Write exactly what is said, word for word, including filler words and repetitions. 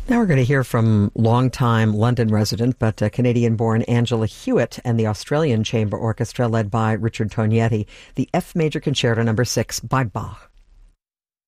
Now we're going to hear from longtime London resident but uh, Canadian-born Angela Hewitt and the Australian Chamber Orchestra led by Richard Tognetti, the F Major Concerto Number six by Bach.